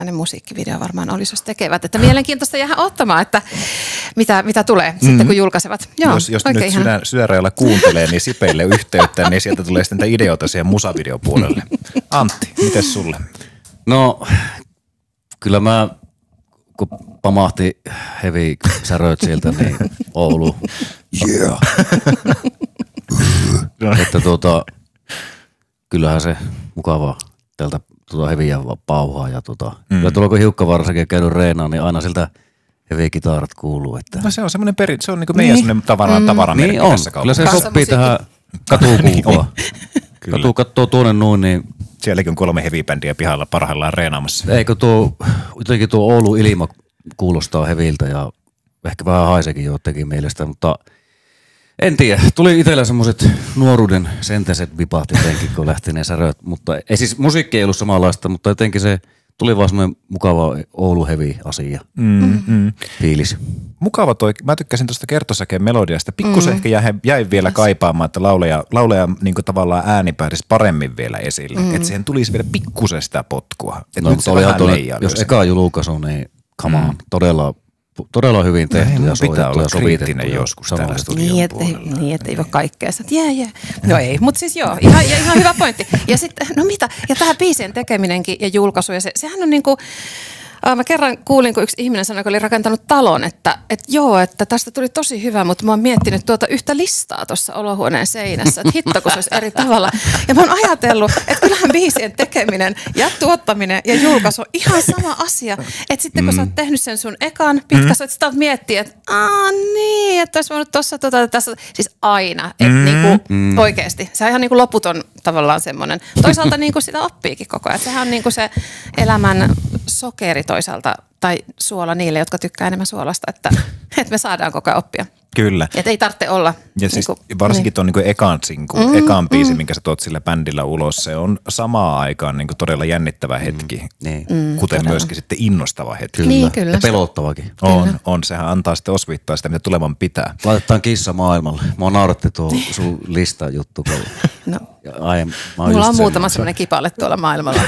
ne musiikkivideo varmaan olisi, jos tekevät. Että mielenkiintoista jäädä ottamaan, että mitä tulee sitten, kun julkaisevat. Joo, jos nyt sydänrajalla kuuntelee, niin Sipeille yhteyttä, niin sieltä tulee sitten ideoita siihen musavideopuolelle. Antti, mites sulle? No, kyllä mä, kun pamahti heavy säröt sieltä, niin Oulu. Yeah. Että kyllähän se mukavaa tältä heviä pauhaa ja kyllä tuolla kun hiukkavarsakin käynyt reenaan, niin aina siltä heavy-kitarat kuuluu. Että... No se on semmoinen se on niinku meidän semmoinen tavaramerkki niin on. tässä kaupassa. Kyllä se sopii tähän katukumpaan. Katu kattoo tuonne noin, niin... Sielläkin on 3 heavy-bändiä pihalla parhaillaan reenaamassa. Eikö jotenkin tuo Oulun ilma kuulostaa heviltä ja ehkä vähän haisekin jotenkin mielestä, mutta en tiedä. Tuli itsellä semmoiset nuoruuden senteset vipat jotenkin, kun lähti ne säröt, mutta ei siis musiikki ei ollut samanlaista, mutta jotenkin se tuli vaan semmoinen mukava Oulu heavy asia. Fiilis. Mukava toi, mä tykkäsin tuosta Kertosäkeen melodiasta. Pikkusen ehkä jäi vielä kaipaamaan, että lauleja niin kuin tavallaan ääni pääsisi paremmin vielä esille. Että siihen tulisi vielä pikkusen sitä potkua. No, nyt se jos eka julkaisu, niin come on, todella hyvin tehty ja soitettu ja sovitettu. Joskus täällä studion puolella. Niin, ettei voi kaikkea. No ei, mutta siis joo, ihan hyvä pointti. Ja sitten, no mitä, ja tähän biisien tekeminenkin ja julkaisu, ja sehän on niinku, mä kerran kuulin, kun yksi ihminen sanoi, joka oli rakentanut talon, että tästä tuli tosi hyvä, mutta mä oon miettinyt tuota yhtä listaa tuossa olohuoneen seinässä, että hitto, kun se olisi eri tavalla. Ja mä oon ajatellut, että kyllähän biisien tekeminen ja tuottaminen ja julkaisu on ihan sama asia. Että sitten kun sä oot tehnyt sen sun ekan pitkässä, että sä miettiä, että niin, että olisi voinut tuossa tässä, siis aina, että niinku oikeasti. Se on ihan niinku loputon tavallaan semmoinen. Toisaalta niinku sitä oppiikin koko ajan. Sehän on niinku se elämän sokeri toisaalta, tai suola niille, jotka tykkää enemmän suolasta, että me saadaan koko ajan oppia. Kyllä. Että ei tarvitse olla. Ja siis varsinkin tuon niin ekan biisi, minkä sä tuot sillä bändillä ulos, se on samaan aikaan niin todella jännittävä hetki, kuten myöskin sitten innostava hetki. Kyllä. Ja pelottavakin. On. Sehän antaa sitten osviittaa sitä, mitä tulevan pitää. Laitetaan kissa maailmalle. Mä oon nauratti tuo sun lista juttu. No. Mulla on muutama semmoinen kipale tuolla maailmalla.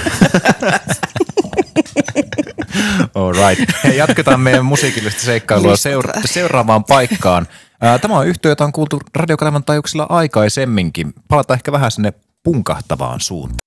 All right. Hei, jatketaan meidän musiikillista seikkailua seuraavaan paikkaan. Tämä on yhtye, jota on kuultu radiokanavan taajuuksilla aikaisemminkin. Palataan ehkä vähän sinne punkahtavaan suuntaan.